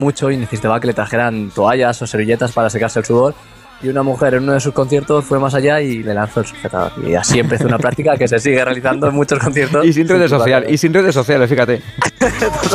mucho y necesitaba que le trajeran toallas o servilletas para secarse el sudor. Y una mujer en uno de sus conciertos fue más allá y le lanzó el sujetador. Y así empezó una práctica que se sigue realizando en muchos conciertos. Y sin redes sociales, fíjate.